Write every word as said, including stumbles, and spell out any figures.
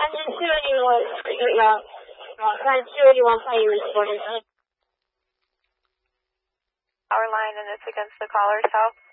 三十七了，因为我有有有三十七了，因为我怕有人说的。 Our line and it's against the caller's house.